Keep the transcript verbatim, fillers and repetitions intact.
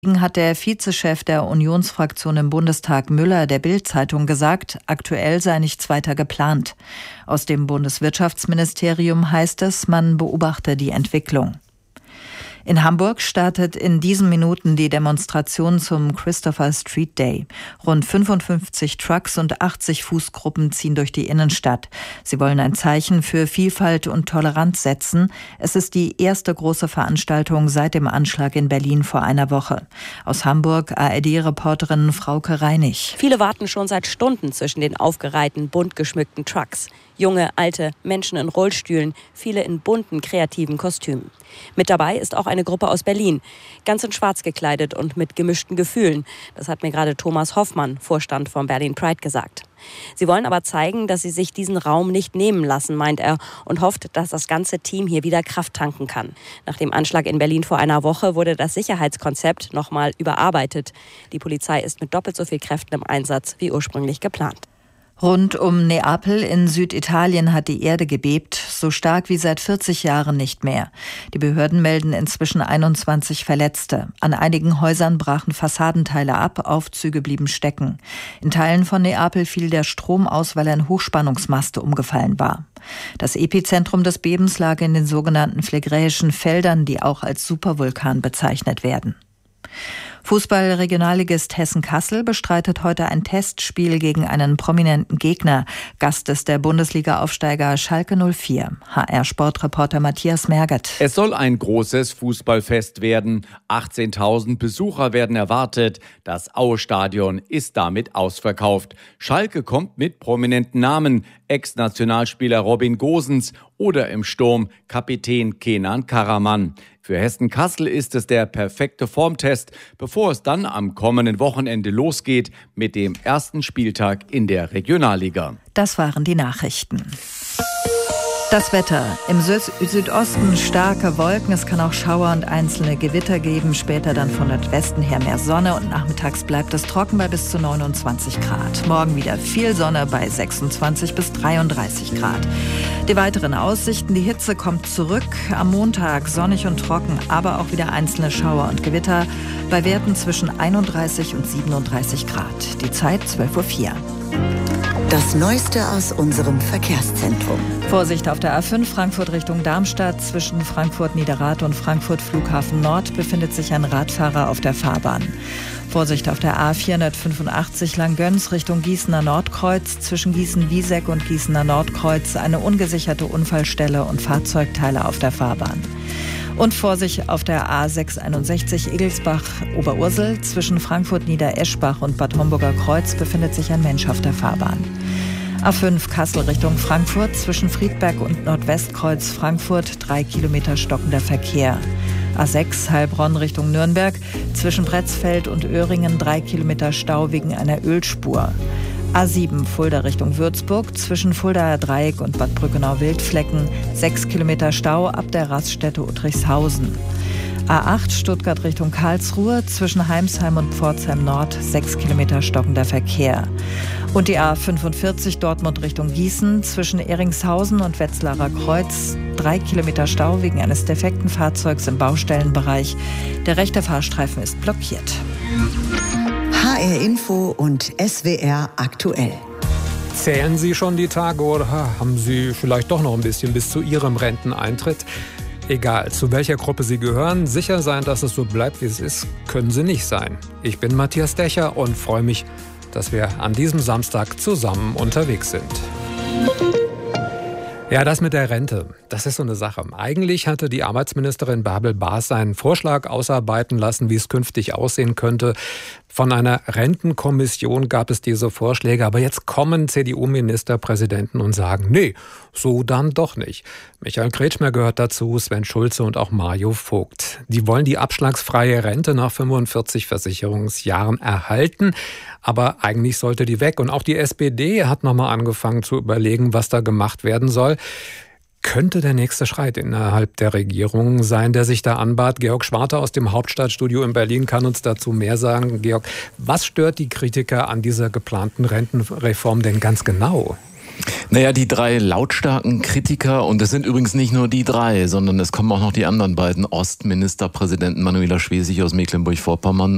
Hat der Vizechef der Unionsfraktion im Bundestag Müller der Bild-Zeitung gesagt, aktuell sei nichts weiter geplant. Aus dem Bundeswirtschaftsministerium heißt es, man beobachte die Entwicklung. In Hamburg startet in diesen Minuten die Demonstration zum Christopher Street Day. Rund fünfundfünfzig Trucks und achtzig Fußgruppen ziehen durch die Innenstadt. Sie wollen ein Zeichen für Vielfalt und Toleranz setzen. Es ist die erste große Veranstaltung seit dem Anschlag in Berlin vor einer Woche. Aus Hamburg A R D-Reporterin Frauke Reinig. Viele warten schon seit Stunden zwischen den aufgereihten, bunt geschmückten Trucks. Junge, alte, Menschen in Rollstühlen, viele in bunten, kreativen Kostümen. Mit dabei ist auch eine Gruppe aus Berlin, ganz in schwarz gekleidet und mit gemischten Gefühlen. Das hat mir gerade Thomas Hoffmann, Vorstand vom Berlin Pride, gesagt. Sie wollen aber zeigen, dass sie sich diesen Raum nicht nehmen lassen, meint er, und hofft, dass das ganze Team hier wieder Kraft tanken kann. Nach dem Anschlag in Berlin vor einer Woche wurde das Sicherheitskonzept nochmal überarbeitet. Die Polizei ist mit doppelt so viel Kräften im Einsatz wie ursprünglich geplant. Rund um Neapel in Süditalien hat die Erde gebebt, so stark wie seit vierzig Jahren nicht mehr. Die Behörden melden inzwischen einundzwanzig Verletzte. An einigen Häusern brachen Fassadenteile ab, Aufzüge blieben stecken. In Teilen von Neapel fiel der Strom aus, weil ein Hochspannungsmast umgefallen war. Das Epizentrum des Bebens lag in den sogenannten Phlegräischen Feldern, die auch als Supervulkan bezeichnet werden. Fußball-Regionalligist Hessen-Kassel bestreitet heute ein Testspiel gegen einen prominenten Gegner. Gast ist der Bundesliga-Aufsteiger Schalke null vier. H R-Sportreporter Matthias Merget. Es soll ein großes Fußballfest werden. achtzehntausend Besucher werden erwartet. Das Aue-Stadion ist damit ausverkauft. Schalke kommt mit prominenten Namen. Ex-Nationalspieler Robin Gosens oder im Sturm Kapitän Kenan Karaman. Für Hessen-Kassel ist es der perfekte Formtest, bevor es dann am kommenden Wochenende losgeht mit dem ersten Spieltag in der Regionalliga. Das waren die Nachrichten. Das Wetter. Im Süd- Südosten starke Wolken. Es kann auch Schauer und einzelne Gewitter geben. Später dann von Nordwesten her mehr Sonne. Und nachmittags bleibt es trocken bei bis zu neunundzwanzig Grad. Morgen wieder viel Sonne bei sechsundzwanzig bis dreiunddreißig Grad. Die weiteren Aussichten. Die Hitze kommt zurück. Am Montag sonnig und trocken, aber auch wieder einzelne Schauer und Gewitter. Bei Werten zwischen einunddreißig und siebenunddreißig Grad. Die Zeit zwölf Uhr vier. Das Neueste aus unserem Verkehrszentrum. Vorsicht auf der A fünf Frankfurt Richtung Darmstadt. Zwischen Frankfurt-Niederrad und Frankfurt Flughafen Nord befindet sich ein Radfahrer auf der Fahrbahn. Vorsicht auf der A vierhundertfünfundachtzig Langgöns Richtung Gießener Nordkreuz. Zwischen Gießen-Wieseck und Gießener Nordkreuz eine ungesicherte Unfallstelle und Fahrzeugteile auf der Fahrbahn. Und Vorsicht auf der A sechshunderteinundsechzig Egelsbach-Oberursel. Zwischen Frankfurt-Niedereschbach und Bad Homburger Kreuz befindet sich ein Mensch auf der Fahrbahn. A fünf Kassel Richtung Frankfurt. Zwischen Friedberg und Nordwestkreuz Frankfurt drei Kilometer stockender Verkehr. A sechs Heilbronn Richtung Nürnberg. Zwischen Bretzfeld und Öhringen drei Kilometer Stau wegen einer Ölspur. A sieben Fulda Richtung Würzburg, zwischen Fuldaer Dreieck und Bad Brückenau-Wildflecken, sechs Kilometer Stau ab der Raststätte Uttrichshausen. A acht Stuttgart Richtung Karlsruhe, zwischen Heimsheim und Pforzheim Nord, sechs Kilometer stockender Verkehr. Und die A fünfundvierzig Dortmund Richtung Gießen, zwischen Eringshausen und Wetzlarer Kreuz, drei Kilometer Stau wegen eines defekten Fahrzeugs im Baustellenbereich. Der rechte Fahrstreifen ist blockiert. H R Info und S W R aktuell. Zählen Sie schon die Tage oder haben Sie vielleicht doch noch ein bisschen bis zu Ihrem Renteneintritt? Egal, zu welcher Gruppe Sie gehören, sicher sein, dass es so bleibt, wie es ist, können Sie nicht sein. Ich bin Matthias Decher und freue mich, dass wir an diesem Samstag zusammen unterwegs sind. Ja, das mit der Rente, das ist so eine Sache. Eigentlich hatte die Arbeitsministerin Bärbel Baas einen Vorschlag ausarbeiten lassen, wie es künftig aussehen könnte. Von einer Rentenkommission gab es diese Vorschläge, aber jetzt kommen C D U-Ministerpräsidenten und sagen, nee, so dann doch nicht. Michael Kretschmer gehört dazu, Sven Schulze und auch Mario Vogt. Die wollen die abschlagsfreie Rente nach fünfundvierzig Versicherungsjahren erhalten, aber eigentlich sollte die weg. Und auch die S P D hat nochmal angefangen zu überlegen, was da gemacht werden soll. Könnte der nächste Schritt innerhalb der Regierung sein, der sich da anbahnt. Georg Schwarte aus dem Hauptstadtstudio in Berlin kann uns dazu mehr sagen. Georg, was stört die Kritiker an dieser geplanten Rentenreform denn ganz genau? Naja, die drei lautstarken Kritiker, und es sind übrigens nicht nur die drei, sondern es kommen auch noch die anderen beiden Ostministerpräsidenten Manuela Schwesig aus Mecklenburg-Vorpommern